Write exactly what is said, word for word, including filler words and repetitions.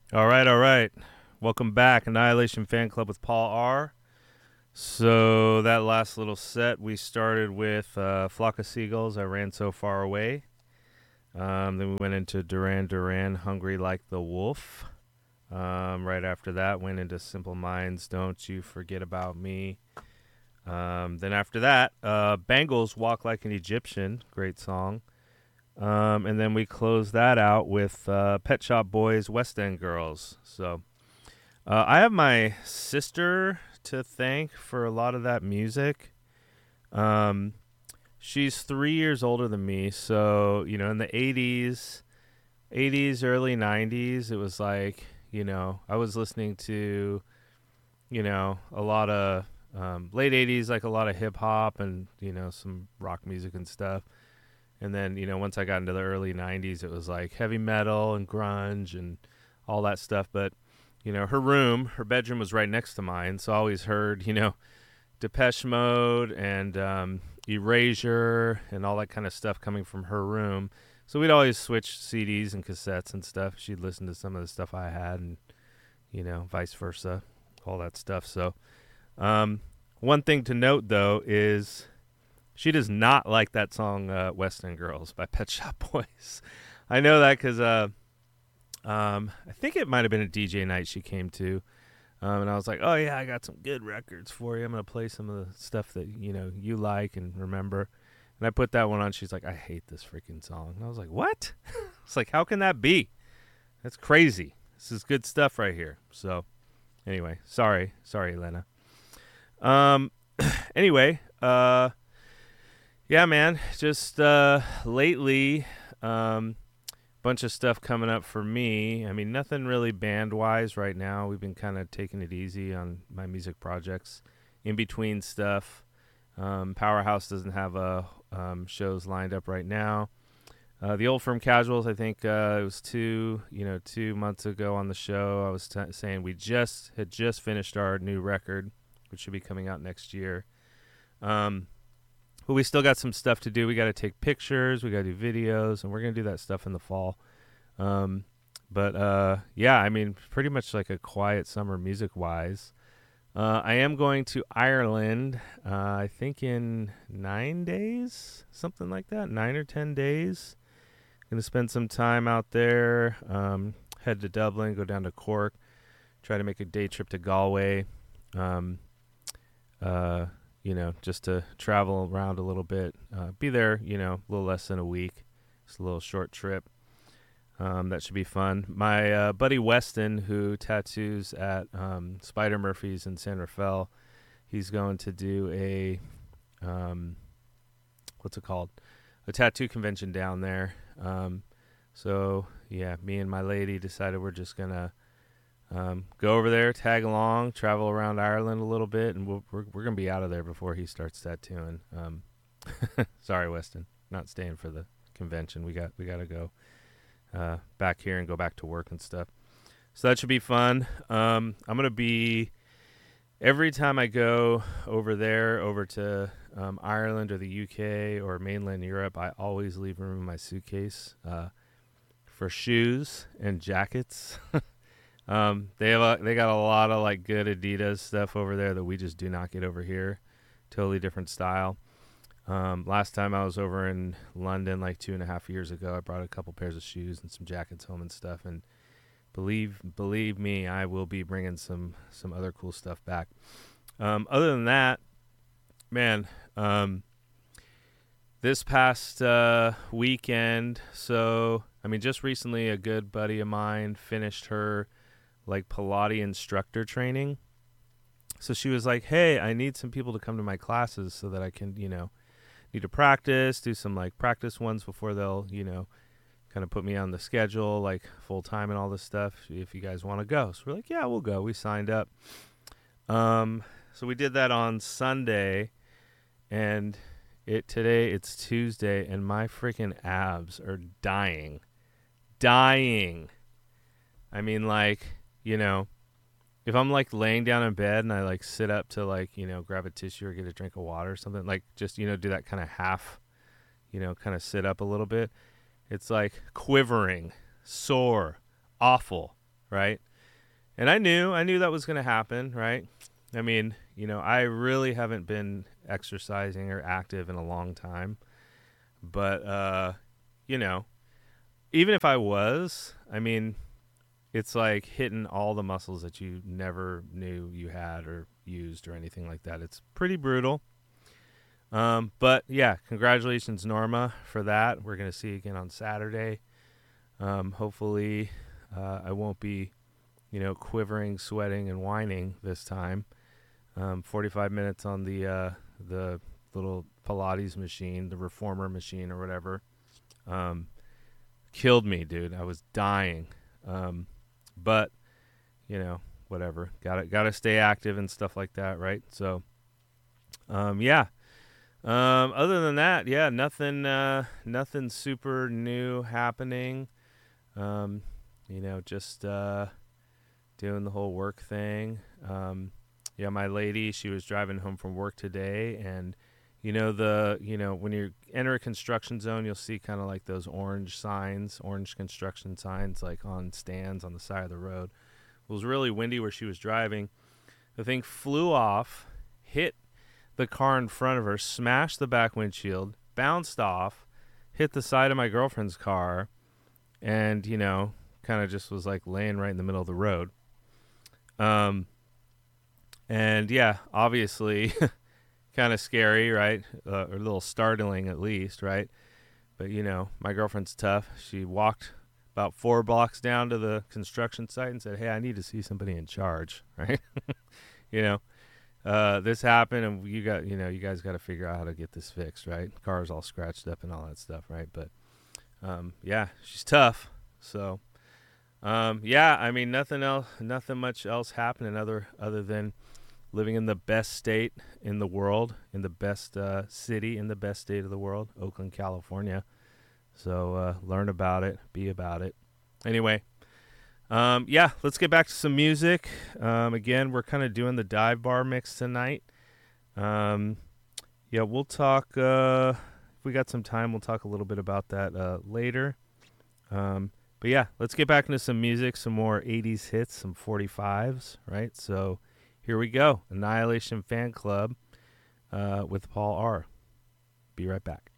All right, all right. Welcome back, Annihilation Fan Club with Paul R. So that last little set, we started with uh, Flock of Seagulls, I Ran So Far Away. Um, then we went into Duran Duran, Hungry Like the Wolf. Um, right after that, went into Simple Minds, Don't You Forget About Me. Um, then after that, uh, Bangles, Walk Like an Egyptian, great song. Um, and then we closed that out with uh, Pet Shop Boys, West End Girls. So uh, I have my sister to thank for a lot of that music. Um, she's three years older than me, so you know, in the eighties, eighties, early nineties, it was like you know I was listening to you know a lot of um, late eighties, like a lot of hip hop and you know some rock music and stuff. And then you know once I got into the early nineties, it was like heavy metal and grunge and all that stuff. But you know, her room, her bedroom was right next to mine, so I always heard, you know, Depeche Mode and um, Erasure and all that kind of stuff coming from her room. So we'd always switch C Ds and cassettes and stuff. She'd listen to some of the stuff I had, and you know, vice versa, all that stuff. So, um, one thing to note though is she does not like that song uh, "West End Girls" by Pet Shop Boys. I know that because uh, um, I think it might have been a D J night she came to. Um, and I was like, oh, yeah, I got some good records for you. I'm going to play some of the stuff that, you know, you like and remember. And I put that one on. She's like, I hate this freaking song. And I was like, what? It's like, how can that be? That's crazy. This is good stuff right here. So anyway, sorry. Sorry, Elena. Um, anyway, uh, yeah, man, just uh, lately, um, bunch of stuff coming up for me. I mean, nothing really band wise right now. We've been kind of taking it easy on my music projects. In between stuff, um, Powerhouse doesn't have uh, um, shows lined up right now. Uh, the Old Firm Casuals, I think uh, it was two, you know, two months ago on the show. I was t- saying we just had just finished our new record, which should be coming out next year. Um, but we still got some stuff to do. We got to take pictures, we got to do videos, and we're gonna do that stuff in the fall. Um, but uh, yeah, I mean, pretty much like a quiet summer music wise. Uh, I am going to Ireland. Uh, I think in nine days, something like that, nine or ten days. Going to spend some time out there. Um, head to Dublin, go down to Cork, try to make a day trip to Galway. Um, uh, you know, just to travel around a little bit. Uh, be there, you know, a little less than a week. It's a little short trip. Um, that should be fun. My uh, buddy Weston, who tattoos at um, Spider Murphy's in San Rafael, he's going to do a, um, what's it called? A tattoo convention down there. Um, so, yeah, me and my lady decided we're just going to um, go over there, tag along, travel around Ireland a little bit, and we'll, we're, we're going to be out of there before he starts tattooing. Um, sorry, Weston, not staying for the convention. We got we got to go. Uh, back here and go back to work and stuff. So that should be fun. Um, I'm going to be, every time I go over there, over to um, Ireland or the U K or mainland Europe, I always leave room in my suitcase uh, for shoes and jackets. um, they have a, they got a lot of like good Adidas stuff over there that we just do not get over here. Totally different style. Um, last time I was over in London, like two and a half years ago, I brought a couple pairs of shoes and some jackets home and stuff. And believe believe me, I will be bringing some some other cool stuff back. Um, other than that, man, um, this past uh, weekend, so I mean, just recently, a good buddy of mine finished her like Pilates instructor training. So she was like, "Hey, I need some people to come to my classes so that I can, you know." Need to practice, do some like practice ones before they'll, you know, kind of put me on the schedule like full time and all this stuff. If you guys want to go, so we're like, yeah, we'll go. We signed up. Um, so we did that on Sunday, and it today it's Tuesday, and my freaking abs are dying, dying. I mean, like, you know, if I'm like laying down in bed and I like sit up to like, you know, grab a tissue or get a drink of water or something, like just, you know, do that kind of half, you know, kind of sit up a little bit, it's like quivering, sore, awful. right? And I knew, I knew that was going to happen, right? I mean, you know, I really haven't been exercising or active in a long time. But, uh, you know, even if I was, I mean, it's like hitting all the muscles that you never knew you had or used or anything like that. It's pretty brutal. Um, but, yeah, congratulations, Norma, for that. We're going to see you again on Saturday. Um, hopefully uh, I won't be, you know, quivering, sweating, and whining this time. Um, forty-five minutes on the uh, the little Pilates machine, the reformer machine or whatever, um, killed me, dude. I was dying. Um, but, you know, whatever. Got to got to stay active and stuff like that, right? So, um, yeah. Um, other than that, yeah, nothing, uh, nothing super new happening. Um, you know, just uh, doing the whole work thing. Um, yeah, my lady, she was driving home from work today, and you know the, you know, when you enter a construction zone, you'll see kind of like those orange signs, orange construction signs, like on stands on the side of the road. It was really windy where she was driving. The thing flew off, hit the car in front of her, smashed the back windshield, bounced off, hit the side of my girlfriend's car, and, you know, kind of just was like laying right in the middle of the road. Um, and yeah, obviously kind of scary, right? Uh, or a little startling at least, right? But, you know, my girlfriend's tough. She walked about four blocks down to the construction site and said, hey, I need to see somebody in charge, right? you know, uh, this happened, and you got, you know, you guys got to figure out how to get this fixed, right? Car's all scratched up and all that stuff, right? But, um, yeah, she's tough. So, um, yeah, I mean, nothing else, nothing much else happening other, other than living in the best state in the world, in the best uh, city in the best state of the world, Oakland, California. So uh, learn about it, be about it. Anyway, um, yeah, let's get back to some music. Um, again, we're kind of doing the dive bar mix tonight. Um, yeah, we'll talk, uh, if we got some time, we'll talk a little bit about that uh, later. Um, but yeah, let's get back into some music, some more eighties hits, some forty-fives, right? So here we go. Annihilation Fan Club uh, with Paul R. Be right back.